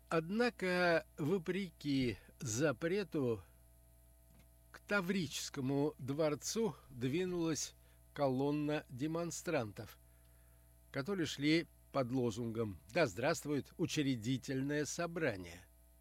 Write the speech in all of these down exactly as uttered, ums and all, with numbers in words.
Однако, вопреки запрету, к Таврическому дворцу двинулась колонна демонстрантов, которые шли под лозунгом «Да здравствует учредительное собрание».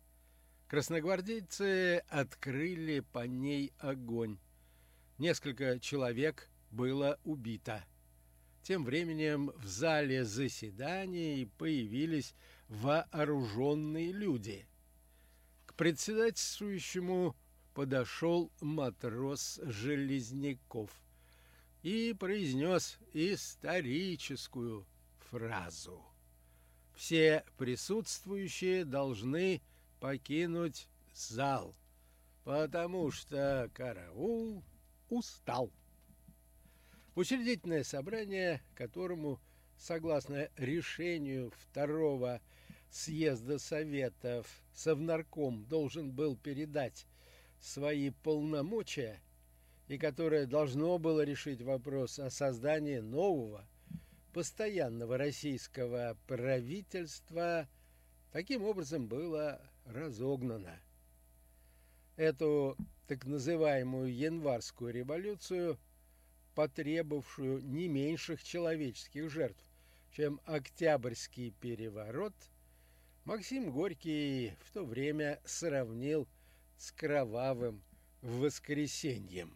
Красногвардейцы открыли по ней огонь. Несколько человек было убито. Тем временем в зале заседаний появились вооруженные люди. К председательствующему подошел матрос Железняков и произнес историческую фразу: «Все присутствующие должны покинуть зал, потому что караул устал». Учредительное собрание, которому, согласно решению второго съезда Советов, Совнарком должен был передать свои полномочия и которое должно было решить вопрос о создании нового постоянного российского правительства, таким образом было разогнано. Эту так называемую январскую революцию, потребовавшую не меньших человеческих жертв, чем Октябрьский переворот, Максим Горький в то время сравнил с кровавым воскресеньем.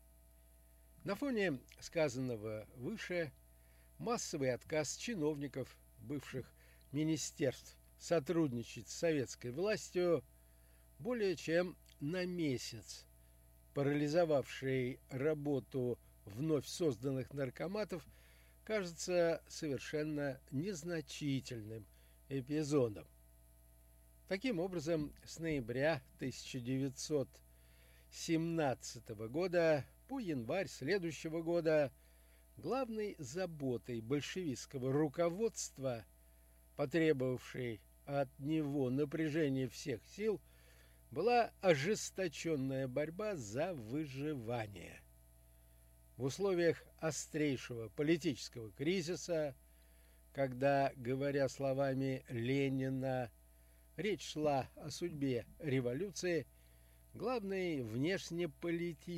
На фоне сказанного выше массовый отказ чиновников бывших министерств сотрудничать с советской властью, более чем на месяц парализовавший работу вновь созданных наркоматов, кажется совершенно незначительным эпизодом. Таким образом, с ноября тысяча девятьсот семнадцатого года по январь следующего года главной заботой большевистского руководства, потребовавшей от него напряжения всех сил, была ожесточенная борьба за выживание. В условиях острейшего политического кризиса, когда, говоря словами Ленина, речь шла о судьбе революции, главной внешнеполитической